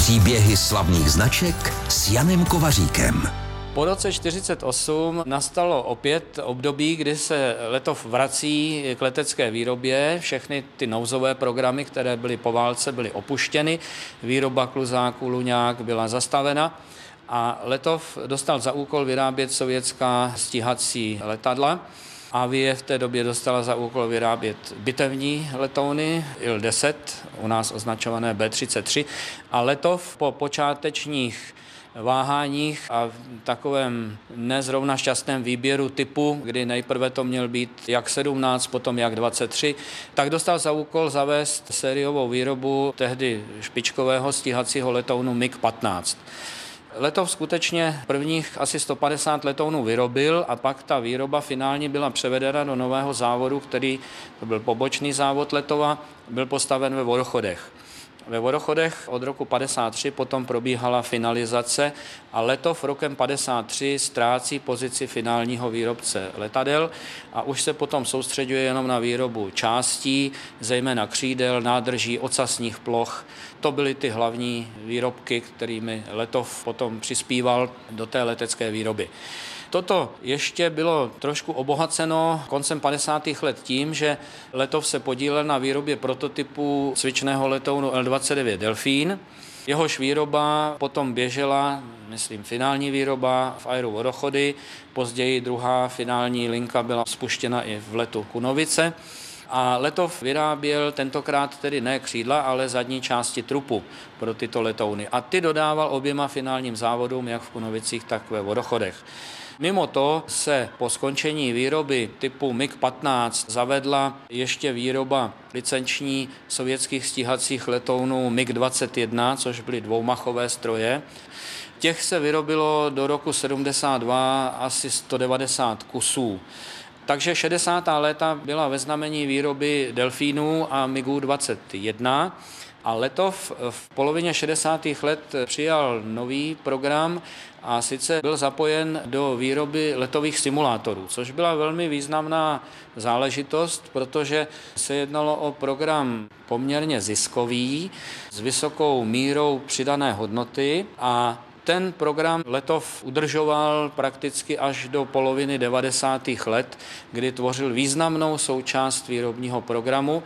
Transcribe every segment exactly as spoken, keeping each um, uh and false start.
Příběhy slavných značek s Janem Kovaříkem. Po roce čtyřicet osm nastalo opět období, kdy se Letov vrací k letecké výrobě. Všechny ty nouzové programy, které byly po válce, byly opuštěny. Výroba kluzáků, luňák byla zastavena a Letov dostal za úkol vyrábět sovětská stíhací letadla. Avie v té době dostala za úkol vyrábět bitevní letouny I L deset, u nás označované B třicet tři, a Letov po počátečních váháních a v takovém nezrovna šťastném výběru typu, kdy nejprve to měl být jak sedmnáct, potom jak dvacet tři, tak dostal za úkol zavést sériovou výrobu tehdy špičkového stíhacího letounu MiG patnáct. Letov skutečně prvních asi sto padesát letounů vyrobil a pak ta výroba finálně byla převedena do nového závodu, který to byl pobočný závod Letova, byl postaven ve Vodochodech. Ve Vodochodech od roku padesát tři potom probíhala finalizace a Letov rokem padesát tři ztrácí pozici finálního výrobce letadel a už se potom soustřeďuje jenom na výrobu částí, zejména křídel, nádrží, ocasních ploch. To byly ty hlavní výrobky, kterými Letov potom přispíval do té letecké výroby. Toto ještě bylo trošku obohaceno koncem padesátých let tím, že Letov se podílel na výrobě prototypu cvičného letounu L dvacet devět Delfín. Jehož výroba potom běžela, myslím, finální výroba v aeru Vodochody, později druhá finální linka byla spuštěna i v letu Kunovice. A Letov vyráběl tentokrát tedy ne křídla, ale zadní části trupu pro tyto letouny. A ty dodával oběma finálním závodům, jak v Kunovicích, tak ve Vodochodech. Mimo to se po skončení výroby typu MiG patnáct zavedla ještě výroba licenční sovětských stíhacích letounů MiG dvacet jedna, což byly dvoumachové stroje. Těch se vyrobilo do roku sedmdesát dva asi sto devadesát kusů. Takže šedesátá léta byla ve znamení výroby Delfínů a MiGů dvacet jedna a Letov v polovině šedesátých let přijal nový program a sice byl zapojen do výroby letových simulátorů, což byla velmi významná záležitost, protože se jednalo o program poměrně ziskový s vysokou mírou přidané hodnoty a ten program Letov udržoval prakticky až do poloviny devadesátých let, kdy tvořil významnou součást výrobního programu,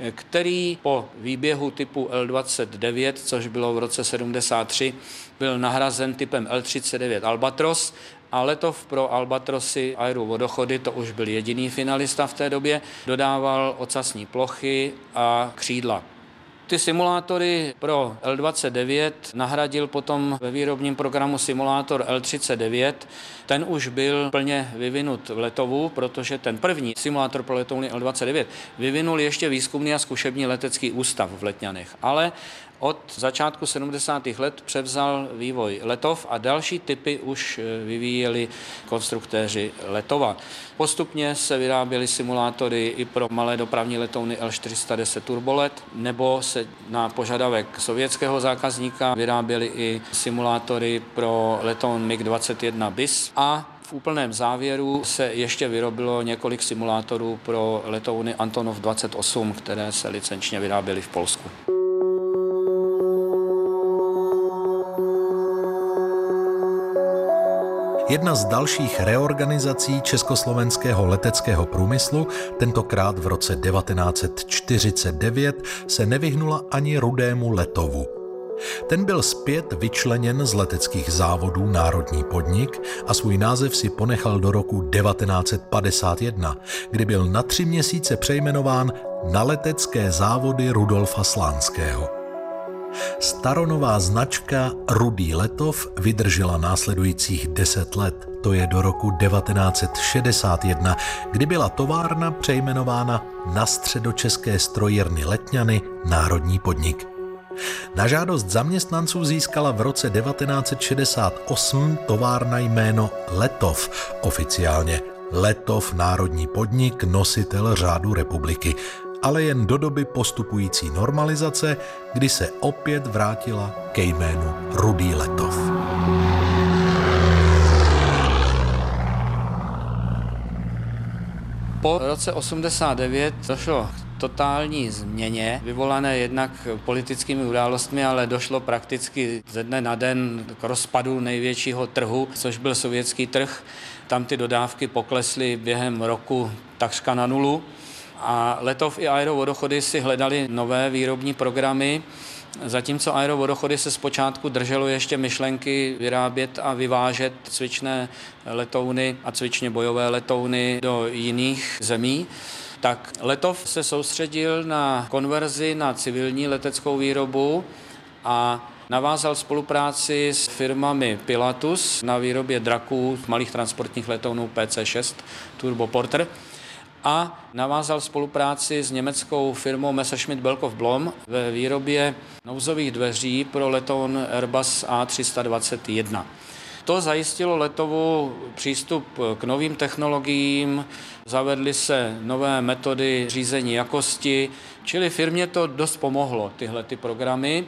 který po výběhu typu L dvacet devět, což bylo v roce sedmdesát tři, byl nahrazen typem L třicet devět Albatros a Letov pro Albatrosy aeru Vodochody, to už byl jediný finalista v té době, dodával ocasní plochy a křídla. Ty simulátory pro L dvacet devět nahradil potom ve výrobním programu simulátor L třicet devět. Ten už byl plně vyvinut v Letovu, protože ten první simulátor pro letouny L dvacet devět vyvinul ještě výzkumný a zkušební letecký ústav v Letňanech. Ale od začátku sedmdesátých let převzal vývoj Letov a další typy už vyvíjeli konstruktéři Letova. Postupně se vyráběly simulátory i pro malé dopravní letouny L čtyři sta deset Turbolet, nebo se na požadavek sovětského zákazníka vyráběly i simulátory pro letoun MiG dvacet jedna bis a v úplném závěru se ještě vyrobilo několik simulátorů pro letouny Antonov dvacet osm, které se licenčně vyráběly v Polsku. Jedna z dalších reorganizací československého leteckého průmyslu, tentokrát v roce devatenáct set čtyřicet devět, se nevyhnula ani Rudému Letovu. Ten byl zpět vyčleněn z leteckých závodů Národní podnik a svůj název si ponechal do roku devatenáct set padesát jedna, kdy byl na tři měsíce přejmenován na Letecké závody Rudolfa Slánského. Staronová značka Rudý Letov vydržela následujících deset let, to je do roku devatenáct set šedesát jedna, kdy byla továrna přejmenována na Středočeské strojírny Letňany Národní podnik. Na žádost zaměstnanců získala v roce devatenáct set šedesát osm továrna jméno Letov, oficiálně Letov Národní podnik, nositel řádu republiky, ale jen do doby postupující normalizace, kdy se opět vrátila ke jménu Rudý Letov. Po roce osmdesát devět došlo k totální změně, vyvolané jednak politickými událostmi, ale došlo prakticky ze dne na den k rozpadu největšího trhu, což byl sovětský trh. Tam ty dodávky poklesly během roku takřka na nulu a Letov i Aerovodochody si hledali nové výrobní programy, zatímco Aerovodochody se zpočátku drželo ještě myšlenky vyrábět a vyvážet cvičné letouny a cvičně bojové letouny do jiných zemí, tak Letov se soustředil na konverzi na civilní leteckou výrobu a navázal spolupráci s firmami Pilatus na výrobě draků, malých transportních letounů P C šest Turboporter a navázal spolupráci s německou firmou Messerschmitt Bellkopf Blohm ve výrobě nouzových dveří pro letoun Airbus A tři sta dvacet jedna. To zajistilo Letovu přístup k novým technologiím, zavedly se nové metody řízení jakosti, čili firmě to dost pomohlo, tyhle ty programy.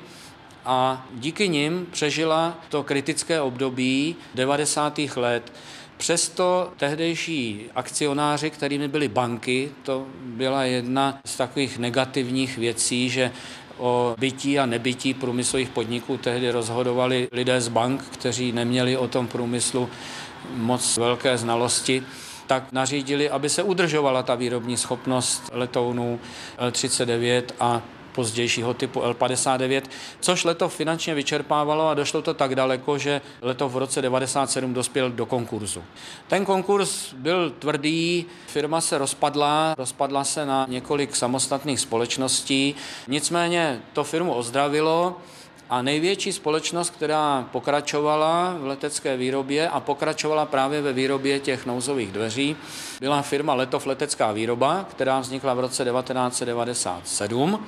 A díky nim přežila to kritické období devadesátých let. Přesto tehdejší akcionáři, kterými byly banky, to byla jedna z takových negativních věcí, že o bytí a nebytí průmyslových podniků tehdy rozhodovali lidé z bank, kteří neměli o tom průmyslu moc velké znalosti, tak nařídili, aby se udržovala ta výrobní schopnost letounů L třicet devět a pozdějšího typu L padesát devět, což Letov finančně vyčerpávalo a došlo to tak daleko, že Letov v roce devadesát sedm dospěl do konkurzu. Ten konkurs byl tvrdý, firma se rozpadla, rozpadla se na několik samostatných společností, nicméně to firmu ozdravilo a největší společnost, která pokračovala v letecké výrobě a pokračovala právě ve výrobě těch nouzových dveří, byla firma Letov letecká výroba, která vznikla v roce devatenáct set devadesát sedm.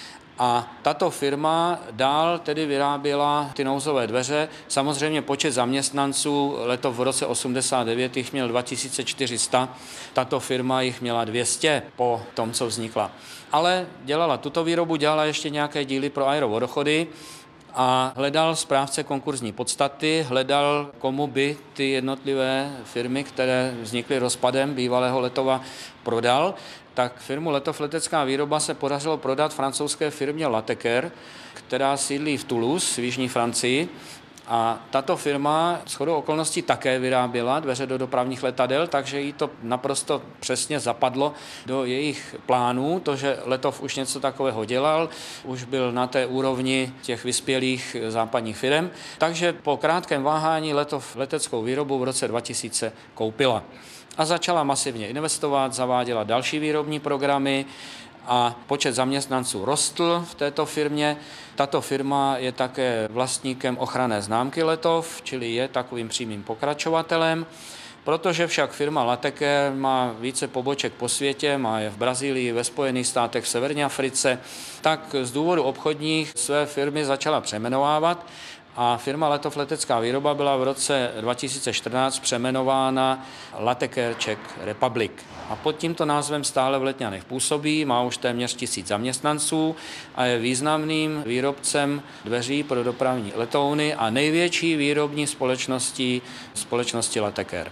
A tato firma dál tedy vyráběla ty nouzové dveře. Samozřejmě počet zaměstnanců Letov v roce osmdesát devět jich měl dva tisíce čtyři sta, tato firma jich měla dvě stě po tom, co vznikla. Ale dělala tuto výrobu, dělala ještě nějaké díly pro Aerovodochody a hledal správce konkurzní podstaty, hledal, komu by ty jednotlivé firmy, které vznikly rozpadem bývalého Letova, prodal. Tak firmu Letov letecká výroba se podařilo prodat francouzské firmě Lateker, která sídlí v Toulouse v jižní Francii. A tato firma shodou okolností také vyráběla dveře do dopravních letadel, takže jí to naprosto přesně zapadlo do jejich plánů, to, že Letov už něco takového dělal, už byl na té úrovni těch vyspělých západních firem, takže po krátkém váhání Letov leteckou výrobu v roce dva tisíce koupila. A začala masivně investovat, zaváděla další výrobní programy a počet zaměstnanců rostl v této firmě. Tato firma je také vlastníkem ochranné známky Letov, čili je takovým přímým pokračovatelem. Protože však firma Lateker má více poboček po světě, má je v Brazílii, ve Spojených státech, v Severní Africe, tak z důvodu obchodních své firmy začala přejmenovávat a firma Letov letecká výroba byla v roce dva tisíce čtrnáct přejmenována Lateker Czech Republic. A pod tímto názvem stále v Letňanech působí, má už téměř tisíc zaměstnanců a je významným výrobcem dveří pro dopravní letouny a největší výrobní společností společnosti Lateker.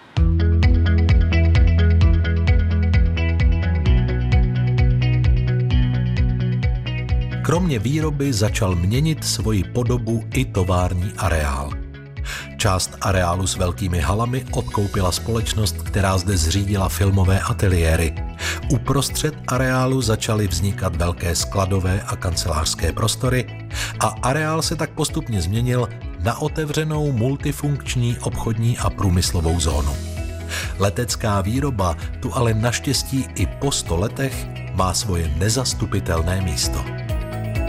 Kromě výroby začal měnit svoji podobu i tovární areál. Část areálu s velkými halami odkoupila společnost, která zde zřídila filmové ateliéry. Uprostřed areálu začaly vznikat velké skladové a kancelářské prostory a areál se tak postupně změnil na otevřenou multifunkční obchodní a průmyslovou zónu. Letecká výroba tu ale naštěstí i po sto letech má svoje nezastupitelné místo.